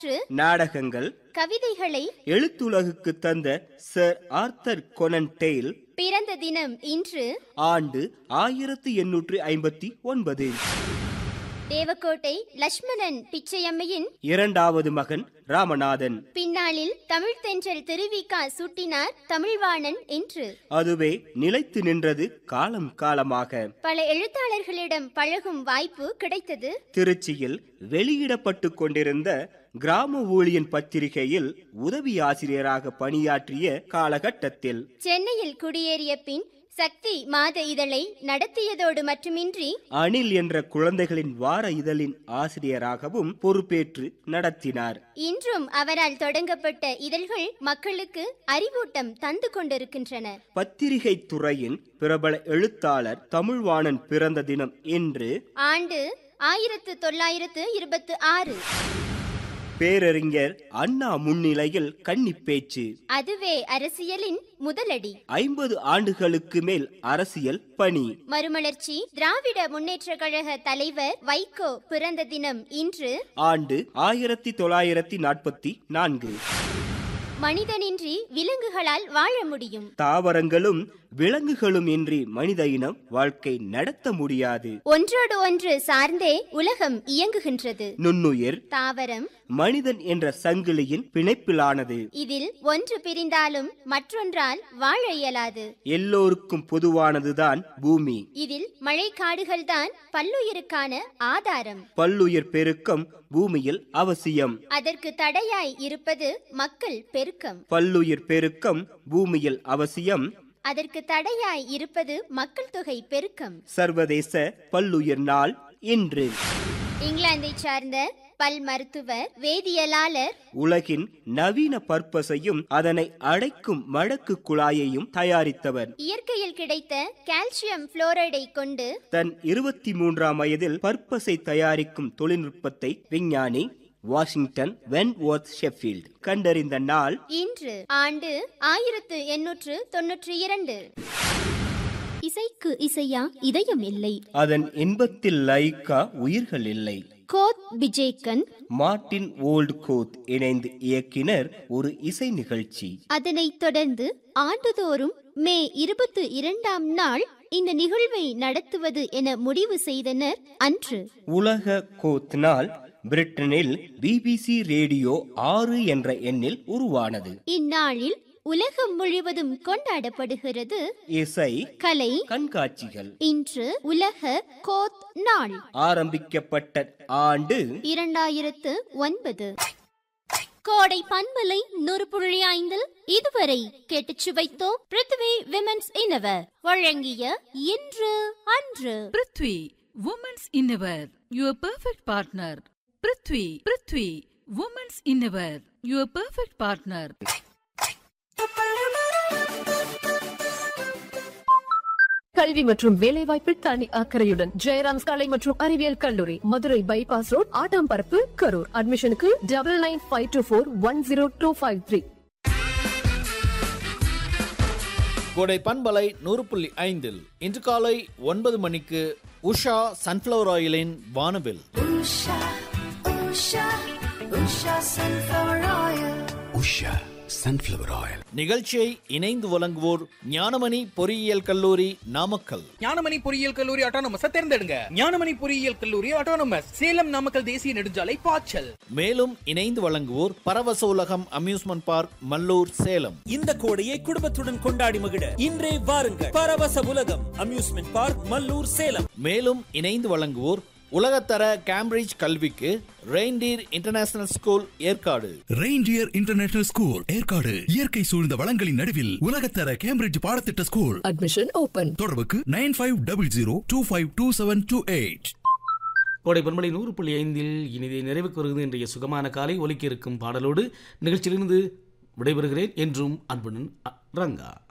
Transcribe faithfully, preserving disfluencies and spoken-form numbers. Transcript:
நாடகங்கள், கவிதைகளை எழுத்துலகுக்கு தந்த சர் ஆர்தர் கொனன் டெயில் பிறந்த தினம் இன்று. ஆண்டு ஆயிரத்தி எண்ணூற்று ஐம்பத்தி ஒன்பது. தேவக்கோட்டை லட்சுமணன் பிச்சையம்மையின் இரண்டாவது மகன் ராமநாதன். பின்னாளில் தமிழ் தென்றல் திருவிக்கா சூட்டினார் தமிழ்வாணன் என்று. அதுவே நிலைத்து நின்றது காலம் காலமாக. பல எழுத்தாளர்களிடம் பழகும் வாய்ப்பு கிடைத்தது. திருச்சியில் வெளியிடப்பட்டு கொண்டிருந்த கிராம ஊழியன் பத்திரிகையில் உதவி ஆசிரியராக பணியாற்றிய காலகட்டத்தில் சென்னையில் குடியேறிய பின் சக்தி மாத இதழை நடத்தியதோடு மட்டுமின்றி அணில் என்ற குழந்தைகளின் வார இதழின் ஆசிரியராகவும் பொறுப்பேற்று நடத்தினார். இன்றும் அவரால் தொடங்கப்பட்ட இதழ்கள் மக்களுக்கு அறிவூட்டம் தந்து கொண்டிருக்கின்றன. பத்திரிகை துறையின் பிரபல எழுத்தாளர் தமிழ்வாணன் பிறந்த தினம் இன்று. ஆண்டு ஆயிரத்து தொள்ளாயிரத்து இருபத்தி ஆறு. பேரறிஞர் அண்ணா முன்னிலையில் கன்னி பேச்சு. அதுவே அரசியலின் முதலடி. ஐம்பது ஆண்டுகளுக்கு மேல் அரசியல் பணி. மறுமலர்ச்சி திராவிட முன்னேற்ற கழக தலைவர் வைகோ பிறந்த தினம் இன்று. ஆண்டு ஆயிரத்தி தொள்ளாயிரத்தி நாற்பத்தி நான்கு. மனிதனின்றி விலங்குகளால் வாழ முடியும். தாவரங்களும் விலங்குகளும் இன்றி மனித இனம் வாழ்க்கை நடத்த முடியாது. ஒன்றோடு ஒன்று சார்ந்தே உலகம் இயங்குகின்றது. நுண்ணுயிர், தாவரம், மனிதன் என்ற சங்கிலியின் பிணைப்பிலானது. இதில் ஒன்று பிரிந்தாலும் மற்றொன்றால் வாழ இயலாது. எல்லோருக்கும் பொதுவானதுதான் பூமி. இதில் மழைக்காடுகள் தான் பல்லுயிருக்கான ஆதாரம். பல்லுயிர் பெருக்கம் பூமியில் அவசியம். அதற்கு தடையாய் இருப்பது மக்கள் பெருக்கம். பல்லுயிர் பெருக்கம் பூமியில் அவசியம். அதற்கு தடையாய் இருப்பது மக்கள் தொகை பெருக்கம். சர்வதேச பல்லுயிர் நாள் இன்று. இங்கிலாந்தை சார்ந்த பல் மருத்துவர், வேதியியலாளர் உலகின் நவீன பற்பசையும் அதனை அடைக்கும் மடக்கு குழாயையும் தயாரித்தவர். இயற்கையில் கிடைத்த கால்சியம் புளோரைடை கொண்டு தன் இருபத்தி மூன்றாம் வயதில் பற்பசை தயாரிக்கும் தொழில்நுட்பத்தை விஞ்ஞானி வாஷிங்டன் வென்வொர்த் ஷெஃபீல்ட் கண்டறிந்த நாள் இன்று. ஆண்டு ஆயிரத்து எண்ணூற்று தொன்னூற்றி இரண்டு. இசைக்கு இசையா இதயம் இல்லை, அதன் இன்பத்தில் லயிக்கா உயிர்கள் இல்லை. கோத் விஜேகன், மார்டின் ஓல்ட் கோத் இணைந்து இயக்கினர் ஒரு இசை நிகழ்ச்சி. அதனைத் தொடர்ந்து ஆண்டுதோறும் மே இருபத்தி இரண்டாம் நாள் இந்த நிகழ்வை நடத்துவது என முடிவு செய்தனர். அன்று உலக கோத் நாள் பிரிட்டனில் பிபிசி ரேடியோ ஆறு என்ற எண்ணில் உருவானது. இந்நாளில் உலகம் முழுவதும் கொண்டாடப்படுகிறது இசை, கலை கண்காட்சிகள். இன்று உலக கோத் நாள். ஆரம்பிக்கப்பட்ட ஆண்டு இரண்டாயிரத்து ஒன்பது. கோடை பண்பலை நூறு புள்ளி ஐந்தில் இதுவரை கேட்டுச் சுவைத்தோம் பிருத்வி விமென்ஸ் இன்னவர் வழங்கிய இன்று அன்று. Prithvi women's இன்னவர், your perfect partner. Prithvi Prithvi women's இன்னவர், your perfect partner. கல்வி மற்றும் வேலைவாய்ப்பில் தனி அக்கறையுடன் ஜெயராம்ஸ் கலை மற்றும் அறிவியல் கல்லூரி, மதுரை பைபாஸ் ரோட், ஆட்டாம்பரப்பு, கரூர். அட்மிஷனுக்கு double nine five two four one zero two five three. கோடை பண்பலை நூறு புள்ளி ஐந்தில் இன்று காலை ஒன்பது மணிக்கு உஷா சன்ஃபிளவர் ஆயிலின் வானவில். உஷா சன்ஃபிளவர் ஆயில் நிகழ்ச்சியை இணைந்து வழங்குவோர் ஞானமணி பொறியியல் கல்லூரி, நாமக்கல். ஞானமணி பொறியியல் கல்லூரி ஆட்டோனமஸ் தேர்ந்தெடுங்க. ஞானமணி பொறியியல் கல்லூரி ஆட்டோனமஸ், சேலம் நாமக்கல் தேசிய நெடுஞ்சாலை, பாய்ச்சல். மேலும் இணைந்து வழங்குவோர் பரவச உலகம் அம்யூஸ்மெண்ட் பார்க், மல்லூர், சேலம். இந்த கோடையை குடும்பத்துடன் கொண்டாடி மகிழ இன்றே வாருங்கள். பரவச உலகம் அம்யூஸ்மெண்ட் பார்க், மல்லூர், சேலம். மேலும் இணைந்து வழங்குவோர் உலகத்தர கேம்பிரிட்ஜ் கல்விக்கு reindeer international school, Yercaud. Reindeer international school, Yercaud. இயற்கை சூழ்ந்த வளங்களின் நடுவில் உலகத்தர கேம்பிரிட்ஜ் பாடத்திட்ட ஸ்கூல். Admission open. தொடர்புக்கு nine five double zero two five two seven two eight. கோடை பண்பலை நூறு புள்ளி ஐந்தில் இனிதை நிறைவுக்கு வருகிறது இன்றைய சுகமான காலை. ஒலிக்க இருக்கும் பாடலோடு நிகழ்ச்சியிலிருந்து விடைபெறுகிறேன். என்றும் அன்புடன் ரங்கா.